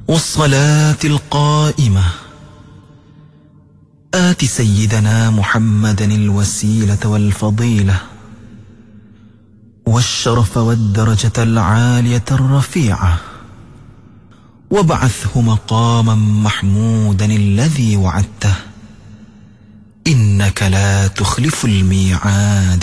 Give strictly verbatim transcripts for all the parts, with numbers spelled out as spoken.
والصلاة القائمة آت سيدنا محمدا الوسيلة والفضيلة والشرف والدرجة العالية الرفيعة وابعثه مقاما محمودا الذي وعدته إنك لا تخلف الميعاد.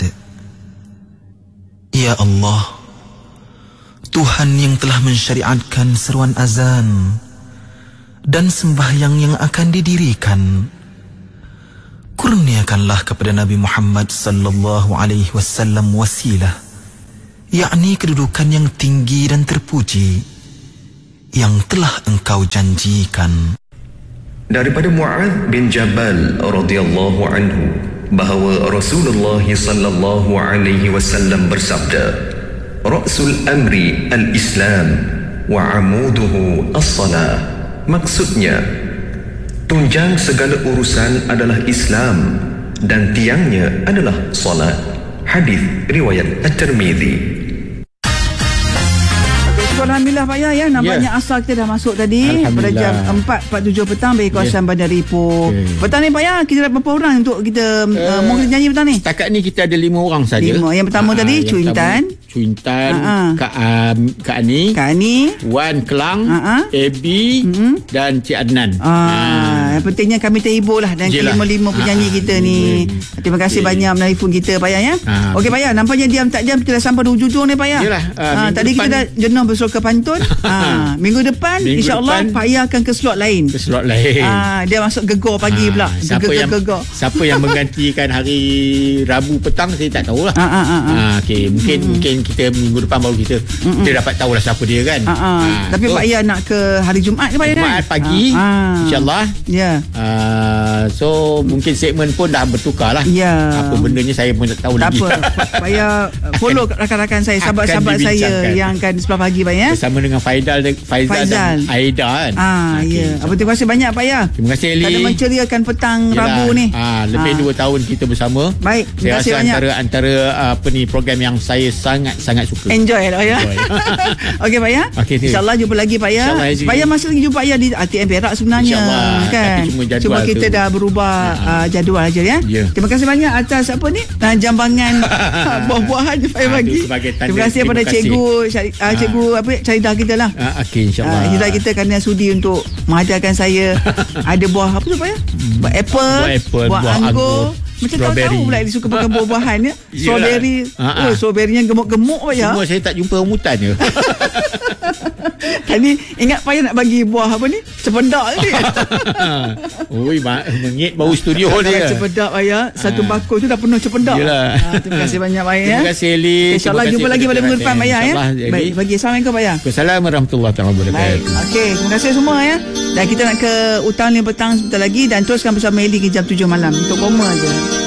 Ya Allah, Tuhan yang telah mensyariatkan seruan azan dan sembahyang yang akan didirikan, kurniakanlah kepada Nabi Muhammad sallallahu alaihi wasallam wasilah, yakni kedudukan yang tinggi dan terpuji yang telah engkau janjikan. Daripada Mu'adz bin Jabal radhiyallahu anhu bahawa Rasulullah sallallahu alaihi wasallam bersabda, Ra'sul amri al-Islam wa amuduhu as-salah. Maksudnya, tunjang segala urusan adalah Islam dan tiangnya adalah salat. Hadis riwayat At-Tirmizi. Alhamdulillah Pak Ya, ya nampaknya yeah. asal kita dah masuk tadi pada jam empat empat puluh tujuh petang bagi kawasan yeah. Bandar Ipoh. Okay. Petang ni Pak Ya, kita ada berapa orang untuk kita uh, uh, mau kita nyanyi petang ni? Setakat ni kita ada lima orang saja. Lima. Yang pertama uh, tadi Cu Intan, Cu Intan, uh-huh. Kak um, Kak Ani, Kak Ani, Wan Kelang, uh-huh. Ebi uh-huh. dan Cik Adnan. Uh, uh. Yang pentingnya kami terhibur lah dan kelima-lima penyanyi uh, kita ni. Uh, Terima kasih okay. banyak menelpon kita Pak Ya ya. Uh, Okey Pak Ya, nampaknya diam tak diam kita dah sampai di hujung ni Pak Ya. Yalah, uh, uh, tadi depan kita dah jenuh bersuka pantun. Ha, minggu depan insya-Allah Pak Ya akan ke slot lain. Ke slot lain. Ha, dia masuk gegar pagi ha, pula. Siapa gegar, yang gegar. siapa yang menggantikan hari Rabu petang saya tak tahulah. Ha, ha, ha, ha. ha okey, mungkin hmm. mungkin kita minggu depan baru kita hmm. kita dapat tahulah siapa dia kan. Ha, ha. Ha, tapi so, Pak Ya nak ke hari Jumaat ke Pak Ya? Jumaat pagi ha, ha. insya-Allah. Ya. Yeah. Uh, so mungkin segmen pun dah bertukar lah. Ya. Yeah. Apa bendanya saya pun tak tahu tak lagi. Tak apa. Pak Ya follow rakan-rakan saya, sahabat-sahabat saya yang akan sebelah pagi Pak Ya. Bersama dengan Faidal Faizal, Faizal. dan Aida kan. Ah, okay. ya. Apa terima kasih banyak Pak Ya. Terima kasih Eli. Kerana menceriakan petang Yalah. Rabu ni. Ah, lebih ah. dua tahun kita bersama. Baik, terima kasih banyak. Antara antara apa ni program yang saya sangat-sangat suka. Enjoy lah Pak Ya. Okey Pak Ya. Okay, InsyaAllah jumpa lagi Pak Ya. Pak Ya masih lagi jumpa Pak Ya di A T M Perak sebenarnya kan. Cuma, cuma kita tu. dah berubah ya. uh, jadual aja ya. ya. Terima kasih banyak atas apa ni? Uh, jambangan buah-buahan Pak Ya bagi. Terima kasih kepada cikgu uh, cikgu apa Caridah kita lah. Uh, Okey insya-Allah. Uh, Hidayah kita kerana sudi untuk mengajarkan saya ada buah apa tu Pak Ya? Buah apple, buah, apple, buah, buah anggur. Macam tahu-tahu pula dia suka makan buah-buahan ya. Strawberry. Oh, strawberry yang gemuk-gemuk Pak Ya. Semua saya tak jumpa rambutan je. Tadi ingat Pak Ya nak bagi buah apa ni? Cependak ni. Oi, mengit bau studio dia. Cependak Pak Ya. Satu bakul tu dah penuh cependak. Ha, terima kasih banyak Pak Ya. Terima kasih Eli. InsyaAllah jumpa lagi pada minggu depan Pak Ya. Baik, bagi Assalamualaikum Pak Ya. Assalamualaikum warahmatullahi wabarakatuh. Okey, terima kasih semua ya. Dan kita nak ke Utang Lima Petang sebentar lagi dan teruskan bersama Eli ke jam tujuh malam. Untuk koma aja.